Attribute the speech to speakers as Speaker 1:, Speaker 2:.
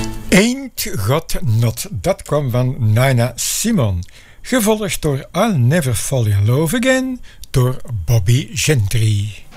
Speaker 1: Ain't Got Not, dat kwam van Nina Simone. Gevolgd door I'll Never Fall in Love Again door Bobby Gentry.